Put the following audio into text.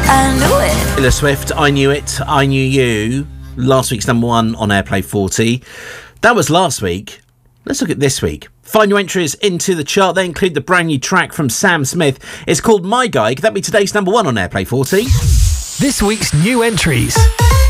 I knew it. Taylor Swift, I Knew It, I Knew You. Last week's number one on Airplay 40. That was last week. Let's look at this week. Find your entries into the chart. They include the brand new track from Sam Smith. It's called My Guy. Could that be today's number one on Airplay 40? This week's new entries.